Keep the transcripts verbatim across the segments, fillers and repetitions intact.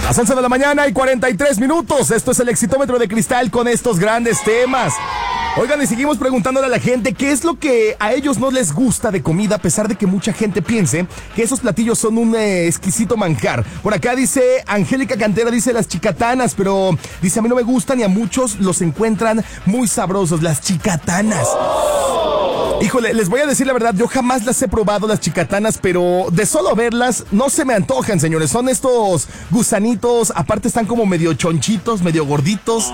Las once de la mañana y cuarenta y tres minutos. Esto es el Exitómetro de Cristal con estos grandes temas. Oigan, y seguimos preguntándole a la gente qué es lo que a ellos no les gusta de comida, a pesar de que mucha gente piense que esos platillos son un eh, exquisito manjar. Por acá dice Angélica Cantera, dice las chicatanas, pero dice a mí no me gustan y a muchos los encuentran muy sabrosos, las chicatanas. Híjole, les voy a decir la verdad, yo jamás las he probado las chicatanas, pero de solo verlas no se me antojan, señores. Son estos gusanitos, aparte están como medio chonchitos, medio gorditos.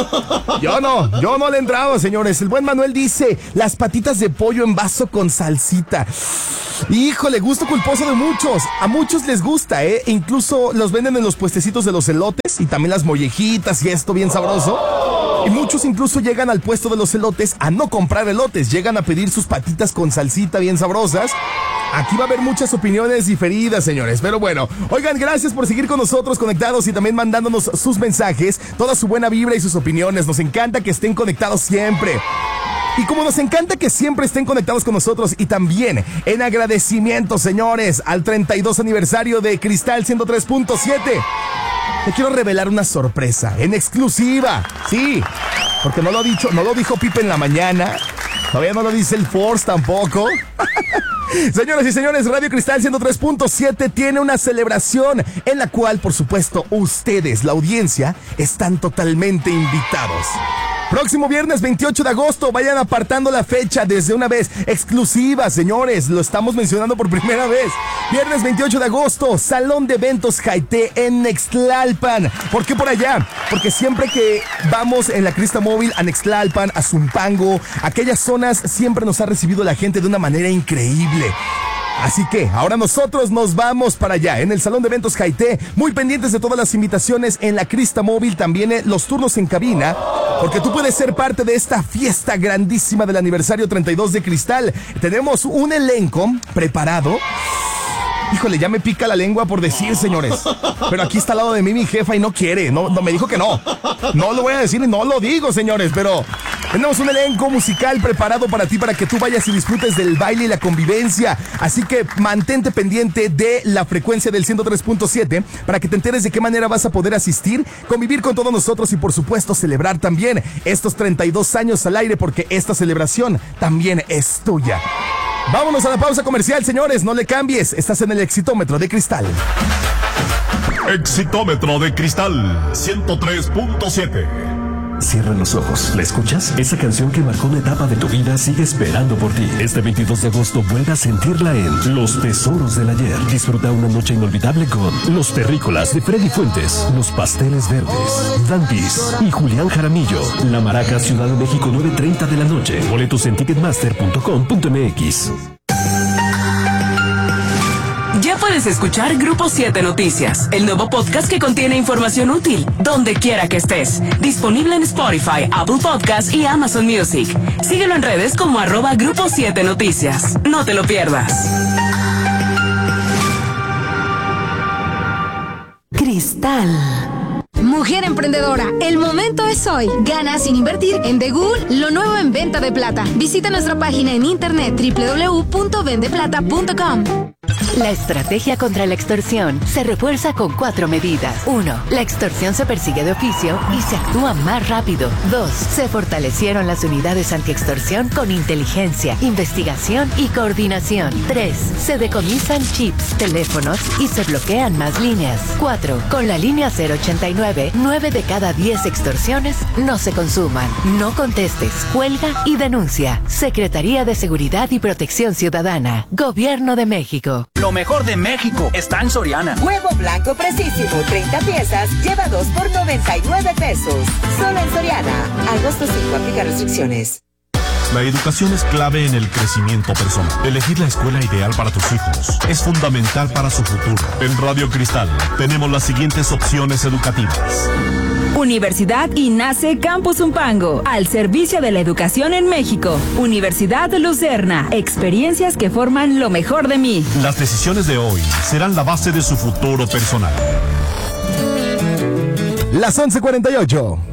Yo no, yo no le entraba, señores. El buen Manuel dice, las patitas de pollo en vaso con salsita. Híjole, gusto culposo de muchos. A muchos les gusta, ¿eh? Incluso los venden en los puestecitos de los elotes y también las mollejitas y esto bien sabroso. Y muchos incluso llegan al puesto de los elotes a no comprar elotes, llegan a pedir sus patitas con salsita bien sabrosas. Aquí va a haber muchas opiniones diferidas, señores, pero bueno, oigan, gracias por seguir con nosotros conectados y también mandándonos sus mensajes, toda su buena vibra y sus opiniones. Nos encanta que estén conectados siempre. Y como nos encanta que siempre estén conectados con nosotros y también en agradecimiento, señores, al treinta y dos aniversario de Cristal ciento tres punto siete. Te quiero revelar una sorpresa, en exclusiva, sí, porque no lo, dicho, no lo dijo Pipe en la mañana, todavía no lo dice el Force tampoco. Señoras y señores, Radio Cristal ciento tres punto siete tiene una celebración en la cual, por supuesto, ustedes, la audiencia, están totalmente invitados. Próximo viernes veintiocho de agosto, vayan apartando la fecha desde una vez. Exclusiva, señores, lo estamos mencionando por primera vez. Viernes veintiocho de agosto, Salón de Eventos Jaité en Nextlalpan. ¿Por qué por allá? Porque siempre que vamos en la Crista Móvil a Nextlalpan, a Zumpango, aquellas zonas siempre nos ha recibido la gente de una manera increíble. Así que ahora nosotros nos vamos para allá, en el Salón de Eventos Jaité, muy pendientes de todas las invitaciones en la Crista Móvil, también eh, los turnos en cabina, porque tú puedes ser parte de esta fiesta grandísima del aniversario treinta y dos de Cristal. Tenemos un elenco preparado. Híjole, ya me pica la lengua por decir, señores. Pero aquí está al lado de mí mi jefa y no quiere, no, no me dijo que no. No lo voy a decir y no lo digo, señores, pero tenemos un elenco musical preparado para ti, para que tú vayas y disfrutes del baile y la convivencia. Así que mantente pendiente de la frecuencia del ciento tres punto siete para que te enteres de qué manera vas a poder asistir, convivir con todos nosotros y, por supuesto, celebrar también estos treinta y dos años al aire, porque esta celebración también es tuya. Vámonos a la pausa comercial, señores, no le cambies, estás en el Exitómetro de Cristal. Exitómetro de Cristal ciento tres punto siete. Cierra los ojos. ¿La escuchas? Esa canción que marcó una etapa de tu vida sigue esperando por ti. Este veintidós de agosto vuelve a sentirla en Los Tesoros del Ayer. Disfruta una noche inolvidable con Los Terrícolas de Freddy Fuentes, Los Pasteles Verdes, Dantis y Julián Jaramillo. La Maraca, Ciudad de México, nueve treinta de la noche. Boletos en ticketmaster punto com punto m x. Ya puedes escuchar Grupo siete Noticias, el nuevo podcast que contiene información útil, donde quiera que estés. Disponible en Spotify, Apple Podcasts y Amazon Music. Síguelo en redes como arroba Grupo siete Noticias. No te lo pierdas. Cristal. Mujer emprendedora, el momento es hoy. Gana sin invertir en The Ghoul, lo nuevo en venta de plata. Visita nuestra página en internet doble u doble u doble u punto vende plata punto com. La estrategia contra la extorsión se refuerza con cuatro medidas. Uno, la extorsión se persigue de oficio y se actúa más rápido. Dos, se fortalecieron las unidades antiextorsión con inteligencia, investigación y coordinación. Tres, se decomisan chips, teléfonos y se bloquean más líneas. Cuatro, con la línea cero ochenta y nueve, nueve de cada diez extorsiones no se consuman. No contestes, cuelga y denuncia. Secretaría de Seguridad y Protección Ciudadana. Gobierno de México. Lo mejor de México está en Soriana. Huevo blanco Precisimo, treinta piezas, lleva dos por noventa y nueve pesos. Solo en Soriana. Agosto cinco, aplica restricciones. La educación es clave en el crecimiento personal. Elegir la escuela ideal para tus hijos es fundamental para su futuro. En Radio Cristal tenemos las siguientes opciones educativas. Universidad INACE Campus Zumpango, al servicio de la educación en México. Universidad Lucerna, experiencias que forman lo mejor de mí. Las decisiones de hoy serán la base de su futuro personal. Las once cuarenta y ocho.